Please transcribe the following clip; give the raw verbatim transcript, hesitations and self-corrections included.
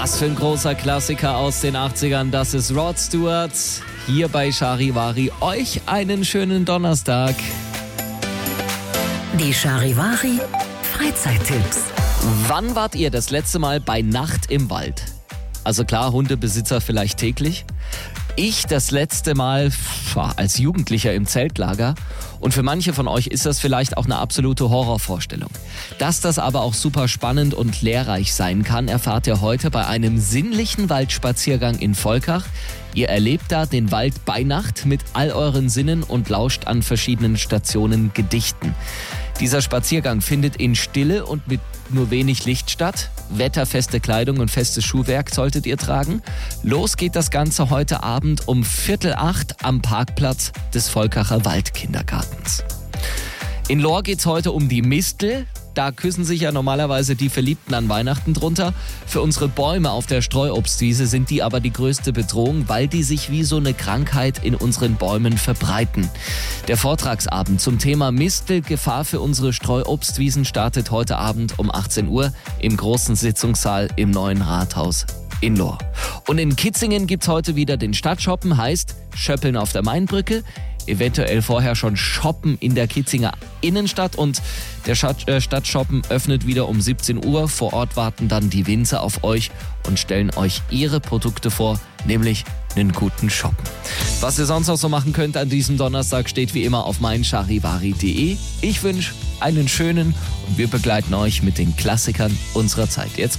Was für ein großer Klassiker aus den achtzigern, das ist Rod Stewart. Hier bei Charivari. Euch einen schönen Donnerstag. Die Charivari Freizeittipps. Wann wart ihr das letzte Mal bei Nacht im Wald? Also klar, Hundebesitzer vielleicht täglich. Ich das letzte Mal als Jugendlicher im Zeltlager. Und für manche von euch ist das vielleicht auch eine absolute Horrorvorstellung. Dass das aber auch super spannend und lehrreich sein kann, erfahrt ihr heute bei einem sinnlichen Waldspaziergang in Volkach. Ihr erlebt da den Wald bei Nacht mit all euren Sinnen und lauscht an verschiedenen Stationen Gedichten. Dieser Spaziergang findet in Stille und mit nur wenig Licht statt. Wetterfeste Kleidung und festes Schuhwerk solltet ihr tragen. Los geht das Ganze heute Abend um Viertel acht am Parkplatz des Volkacher Waldkindergartens. In Lohr geht's heute um die Mistel. Da küssen sich ja normalerweise die Verliebten an Weihnachten drunter. Für unsere Bäume auf der Streuobstwiese sind die aber die größte Bedrohung, weil die sich wie so eine Krankheit in unseren Bäumen verbreiten. Der Vortragsabend zum Thema Mistel, Gefahr für unsere Streuobstwiesen startet heute Abend um achtzehn Uhr im großen Sitzungssaal im neuen Rathaus in Lohr. Und in Kitzingen gibt's heute wieder den Stadtshoppen, heißt Schöppeln auf der Mainbrücke. Eventuell vorher schon shoppen in der Kitzinger Innenstadt und der Stadtshoppen öffnet wieder um siebzehn Uhr. Vor Ort warten dann die Winzer auf euch und stellen euch ihre Produkte vor, nämlich einen guten Shoppen. Was ihr sonst noch so machen könnt an diesem Donnerstag, steht wie immer auf meincharivari punkt de. Ich wünsche einen schönen und wir begleiten euch mit den Klassikern unserer Zeit. Jetzt